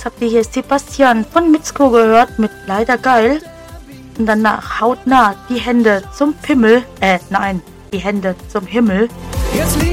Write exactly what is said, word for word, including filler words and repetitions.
Jetzt habt ihr hier Sebastian von Mitzko gehört mit Leider Geil. Und danach hautnah die Hände zum Pimmel. Äh, nein, die Hände zum Himmel. Jetzt